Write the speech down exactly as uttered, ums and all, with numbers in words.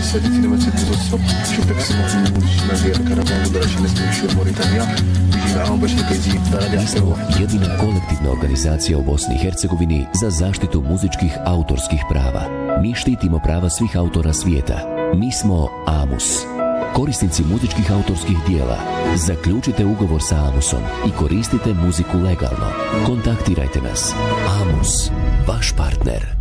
السادة وسادة الصف شوف داك السماء المجتمع ديال الكرفان ولا شي ناس يمشيو لموريتانيا يجي معاهم باش يزيد درجة smo jedina kolektivna organizacija u Bosni i Hercegovini za zaštitu muzičkih autorskih prava. Mi štitimo prava svih autora svijeta. Mi smo AMUS. Korisnici muzičkih autorskih dijela, zaključite ugovor sa AMUSom i koristite muziku legalno. Kontaktirajte nas. AMUS, vaš partner.